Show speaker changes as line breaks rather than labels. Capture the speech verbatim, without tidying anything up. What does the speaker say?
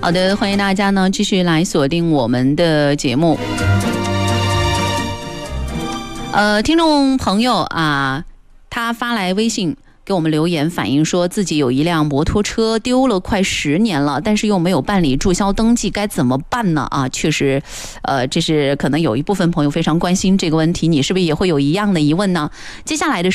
好的，欢迎大家呢继续来锁定我们的节目。呃，听众朋友啊，他发来微信给我们留言反映说自己有一辆摩托车丢了快十年了，但是又没有办理注销登记，该怎么办呢？啊，确实，呃，这是可能有一部分朋友非常关心这个问题，你是不是也会有一样的疑问呢？接下来的